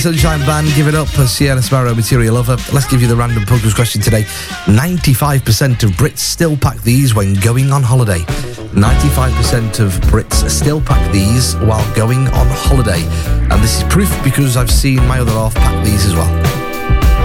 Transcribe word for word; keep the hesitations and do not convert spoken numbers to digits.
Sunshine Band, Give It Up, a Sierra Sparrow Material Lover. Let's give you the random pub quiz question today. ninety-five percent of Brits still pack these when going on holiday. ninety-five percent of Brits still pack these while going on holiday. And this is proof because I've seen my other half pack these as well.